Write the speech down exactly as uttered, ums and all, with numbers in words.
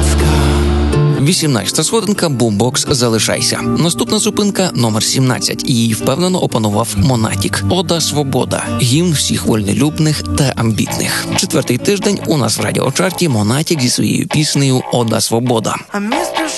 вісімнадцята сходинка «Бумбокс. Залишайся». Наступна зупинка – номер сімнадцять. Її впевнено опанував Монатік. «Ода Свобода». Гімн всіх вольнолюбних та амбітних. Четвертий тиждень у нас в радіочарті Монатік зі своєю піснею «Ода Свобода».